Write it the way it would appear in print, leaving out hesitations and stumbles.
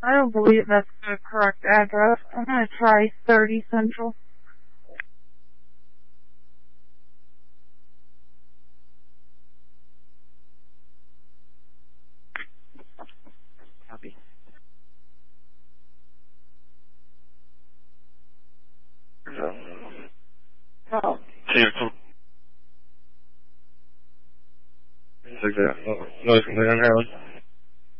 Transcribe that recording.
I don't believe that's the correct address. I'm gonna try 30 Central. Copy. Oh. Noise complaint on Harlan.